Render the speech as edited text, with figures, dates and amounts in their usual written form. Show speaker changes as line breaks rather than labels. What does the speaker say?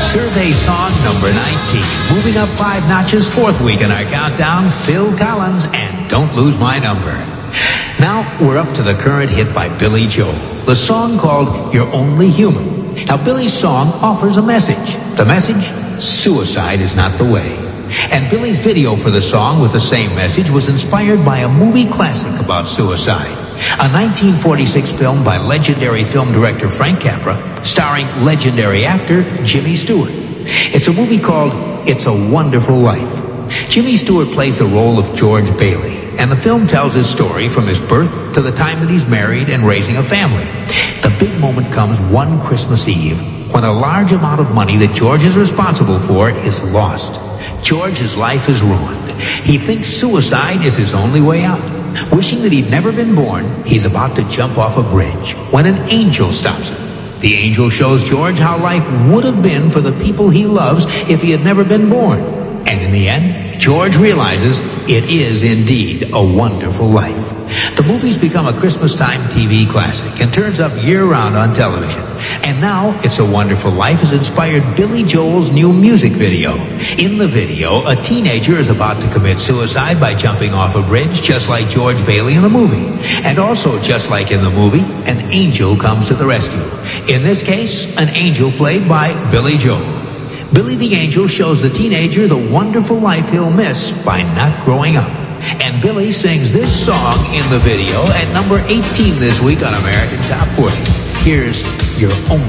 Survey song number 19. Moving up 5 notches, 4th week in our countdown, Phil Collins and Don't Lose My Number. Now we're up to the current hit by Billy Joel, the song called You're Only Human. Now Billy's song offers a message. The message? Suicide is not the way. And Billy's video for the song with the same message was inspired by a movie classic about suicide. A 1946 film by legendary film director Frank Capra, starring legendary actor Jimmy Stewart. It's a movie called It's a Wonderful Life. Jimmy Stewart plays the role of George Bailey, and the film tells his story from his birth to the time that he's married and raising a family. The big moment comes one Christmas Eve when a large amount of money that George is responsible for is lost. George's life is ruined. He thinks suicide is his only way out. Wishing that he'd never been born, he's about to jump off a bridge when an angel stops him. The angel shows George how life would have been for the people he loves if he had never been born. And in the end, George realizes it is indeed a wonderful life. The movie's become a Christmas-time TV classic and turns up year-round on television. And now, It's a Wonderful Life has inspired Billy Joel's new music video. In the video, a teenager is about to commit suicide by jumping off a bridge, just like George Bailey in the movie. And also, just like in the movie, an angel comes to the rescue. In this case, an angel played by Billy Joel. Billy the Angel shows the teenager the wonderful life he'll miss by not growing up. And Billy sings this song in the video at number 18 this week on American Top 40. Here's Your Only